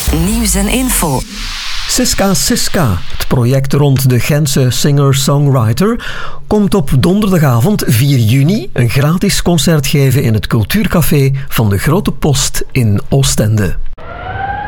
Nieuws en info. Siska Siska, het project rond de Gentse singer-songwriter, komt op donderdagavond 4 juni een gratis concert geven in het Cultuurcafé van de Grote Post in Oostende.